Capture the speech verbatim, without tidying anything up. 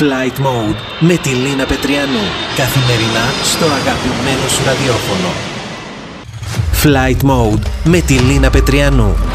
Flight Mode με τη Λίνα Πετριανού. Καθημερινά στο αγαπημένο σου ραδιόφωνο. Flight Mode με τη Λίνα Πετριανού.